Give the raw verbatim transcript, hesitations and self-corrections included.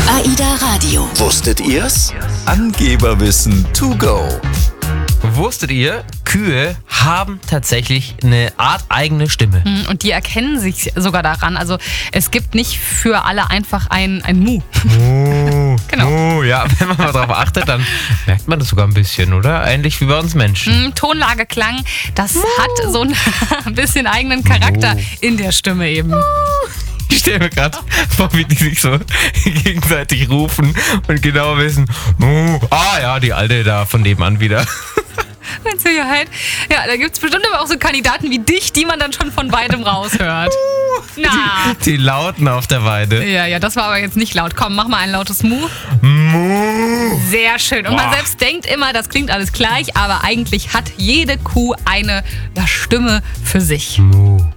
AIDA Radio. Wusstet ihr's? Angeberwissen to go. Wusstet ihr, Kühe haben tatsächlich eine Art eigene Stimme? Und die erkennen sich sogar daran. Also es gibt nicht für alle einfach ein, ein Mu. Oh, Genau. oh, ja, wenn man mal drauf achtet, dann merkt man das sogar ein bisschen, oder? Ähnlich wie bei uns Menschen. Mm, Tonlage, Klang, das hat so ein bisschen eigenen Charakter in der Stimme eben. Ich stelle mir gerade vor, wie die sich so gegenseitig rufen und genau wissen, oh, ah ja, die Alte da von nebenan wieder. Mit Sicherheit. Ja, da gibt es bestimmt aber auch so Kandidaten wie dich, die man dann schon von weitem raushört. Na. Die Lauten auf der Weide. Ja, ja, das war aber jetzt nicht laut. Komm, mach mal ein lautes Mu. Mu. Sehr schön. Und man Boah. selbst denkt immer, das klingt alles gleich, aber eigentlich hat jede Kuh eine ja, Stimme für sich. Mu.